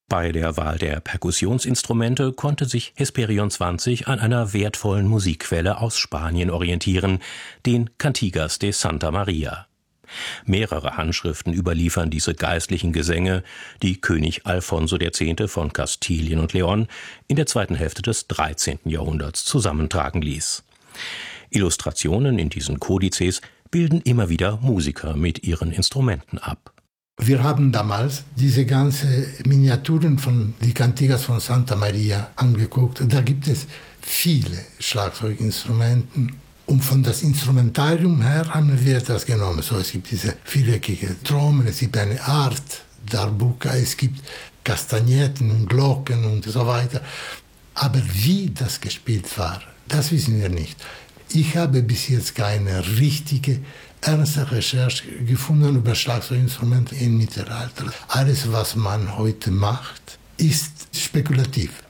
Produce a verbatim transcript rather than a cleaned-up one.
Bei der Wahl der Perkussionsinstrumente konnte sich Hesperion zwanzig an einer wertvollen Musikquelle aus Spanien orientieren, den Cantigas de Santa Maria. Mehrere Handschriften überliefern diese geistlichen Gesänge, die König Alfonso der Zehnte von Kastilien und León in der zweiten Hälfte des dreizehnten Jahrhunderts zusammentragen ließ. Illustrationen in diesen Kodizes bilden immer wieder Musiker mit ihren Instrumenten ab. Wir haben damals diese ganzen Miniaturen von die Cantigas von Santa Maria angeguckt. Da gibt es viele Schlagzeuginstrumente. Und von das Instrumentarium her haben wir das genommen. So, es gibt diese viereckige Trommel, es gibt eine Art Darbuka, es gibt Kastagnetten und Glocken und so weiter. Aber wie das gespielt war, das wissen wir nicht. Ich habe bis jetzt keine richtige, ernste Recherche gefunden über Schlagzeuginstrumente im Mittelalter. Alles, was man heute macht, ist spekulativ.